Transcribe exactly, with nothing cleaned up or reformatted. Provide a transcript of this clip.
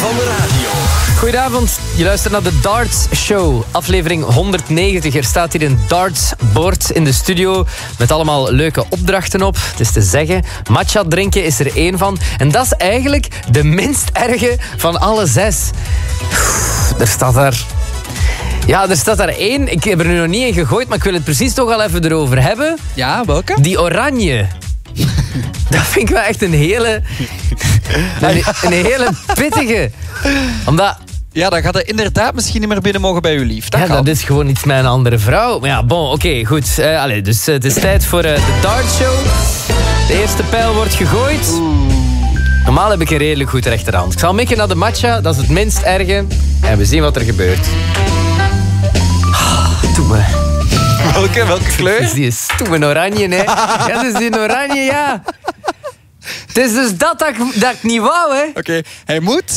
van de radio. Goedenavond, je luistert naar de Darts Show, aflevering honderdnegentig. Er staat hier een dartsbord in de studio met allemaal leuke opdrachten op. Het is te zeggen, matcha drinken is er één van. En dat is eigenlijk de minst erge van alle zes. Oef, er staat daar... Ja, er staat daar één. Ik heb er nu nog niet in gegooid, maar ik wil het precies toch al even erover hebben. Ja, welke? Die oranje. Dat vind ik wel echt een hele... Een, een hele pittige. Omdat... Ja, dan gaat het inderdaad misschien niet meer binnen mogen bij uw lief. Dat ja, kan. dat is gewoon iets met een andere vrouw. Maar ja, bon, oké, okay, goed. Uh, allez, dus uh, het is tijd voor uh, de Dart Show. De eerste pijl wordt gegooid. Oeh. Normaal heb ik een redelijk goed rechterhand. Ik zal mikken naar de matcha, dat is het minst erge. En we zien wat er gebeurt. Oh, doe me. Welke, welke kleur? Het is die stoeme oranje, hè. Ja, dat is die oranje, ja. Het is dus dat dat ik, dat ik niet wou, hè. Oké, okay. Hij moet